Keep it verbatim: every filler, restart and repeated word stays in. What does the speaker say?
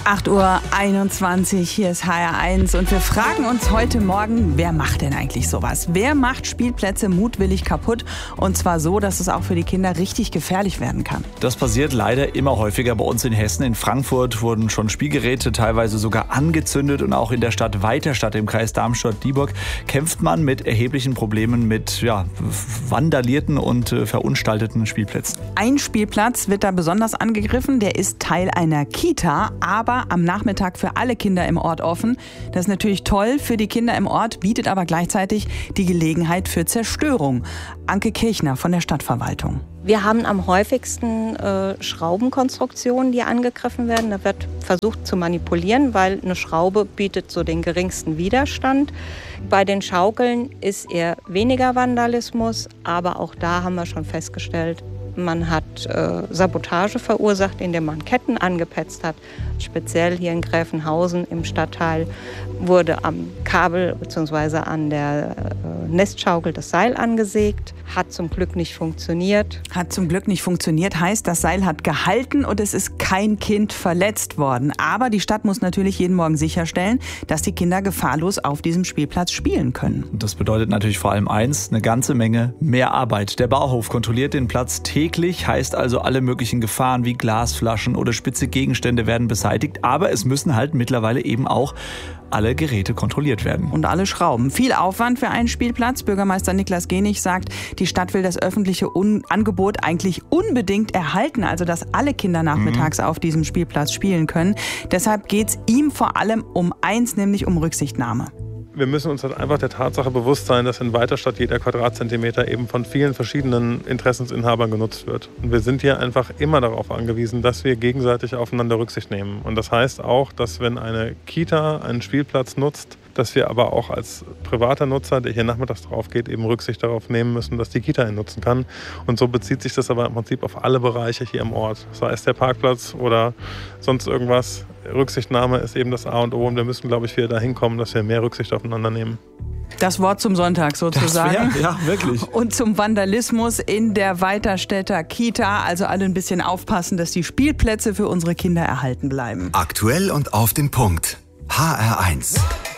acht Uhr einundzwanzig, hier ist H R eins und wir fragen uns heute Morgen, wer macht denn eigentlich sowas? Wer macht Spielplätze mutwillig kaputt? Und zwar so, dass es auch für die Kinder richtig gefährlich werden kann. Das passiert leider immer häufiger bei uns in Hessen. In Frankfurt wurden schon Spielgeräte teilweise sogar angezündet und auch in der Stadt Weiterstadt im Kreis Darmstadt-Dieburg kämpft man mit erheblichen Problemen mit ja, vandalierten und äh, verunstalteten Spielplätzen. Ein Spielplatz wird da besonders angegriffen, der ist Teil einer Kita, aber am Nachmittag für alle Kinder im Ort offen. Das ist natürlich toll für die Kinder im Ort, bietet aber gleichzeitig die Gelegenheit für Zerstörung. Anke Kirchner von der Stadtverwaltung. Wir haben am häufigsten äh, Schraubenkonstruktionen, die angegriffen werden. Da wird versucht zu manipulieren, weil eine Schraube bietet so den geringsten Widerstand. Bei den Schaukeln ist eher weniger Vandalismus, aber auch da haben wir schon festgestellt, man hat äh, Sabotage verursacht, indem man Ketten angepetzt hat. Speziell hier in Gräfenhausen im Stadtteil wurde am Kabel bzw. an der äh, Nestschaukel das Seil angesägt. Hat zum Glück nicht funktioniert. Hat zum Glück nicht funktioniert, heißt, das Seil hat gehalten und es ist kein Kind verletzt worden. Aber die Stadt muss natürlich jeden Morgen sicherstellen, dass die Kinder gefahrlos auf diesem Spielplatz spielen können. Das bedeutet natürlich vor allem eins, eine ganze Menge mehr Arbeit. Der Bauhof kontrolliert den Platz täglich, heißt also alle möglichen Gefahren wie Glasflaschen oder spitze Gegenstände werden beseitigt. Aber es müssen halt mittlerweile eben auch alle Geräte kontrolliert werden. Und alle Schrauben. Viel Aufwand für einen Spielplatz. Bürgermeister Niklas Genich sagt, die Stadt will das öffentliche Un- Angebot eigentlich unbedingt erhalten, also dass alle Kinder nachmittags mhm. auf diesem Spielplatz spielen können. Deshalb geht es ihm vor allem um eins, nämlich um Rücksichtnahme. Wir müssen uns halt einfach der Tatsache bewusst sein, dass in Weiterstadt jeder Quadratzentimeter eben von vielen verschiedenen Interessensinhabern genutzt wird. Und wir sind hier einfach immer darauf angewiesen, dass wir gegenseitig aufeinander Rücksicht nehmen. Und das heißt auch, dass wenn eine Kita einen Spielplatz nutzt, dass wir aber auch als privater Nutzer, der hier nachmittags drauf geht, eben Rücksicht darauf nehmen müssen, dass die Kita ihn nutzen kann. Und so bezieht sich das aber im Prinzip auf alle Bereiche hier im Ort. Sei es der Parkplatz oder sonst irgendwas. Rücksichtnahme ist eben das A und O und wir müssen, glaube ich, wieder dahin kommen, dass wir mehr Rücksicht aufeinander nehmen. Das Wort zum Sonntag sozusagen. Das wär, ja, wirklich. Und zum Vandalismus in der Weiterstädter Kita. Also alle ein bisschen aufpassen, dass die Spielplätze für unsere Kinder erhalten bleiben. Aktuell und auf den Punkt. H R eins.